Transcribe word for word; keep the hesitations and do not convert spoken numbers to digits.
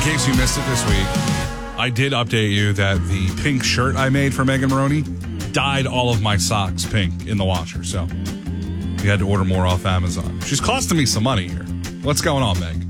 case you missed it this week, I did update you that the pink shirt I made for Megan Maroney dyed all of my socks pink in the washer. So we had to order more off Amazon. She's costing me some money here. What's going on, Meg?